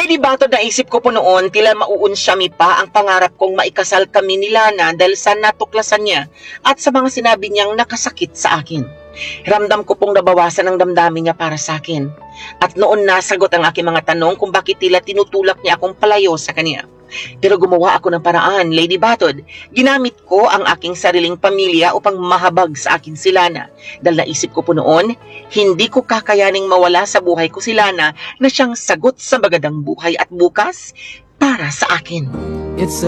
Lady Bato, naisip ko po noon, tila mauunsyami pa ang pangarap kong maikasal kami ni Lana dahil sa natuklasan niya at sa mga sinabi niyang nakasakit sa akin. Ramdam ko pong nabawasan ang damdamin niya para sa akin. At noon nasagot ang aking mga tanong kung bakit tila tinutulak niya akong palayo sa kanya. Pero gumawa ako ng paraan, Lady Batod. Ginamit ko ang aking sariling pamilya upang mahabag sa akin si Lana. Dahil naisip ko po noon, hindi ko kakayaning mawala sa buhay ko si Lana na siyang sagot sa magadang buhay at bukas para sa akin. It's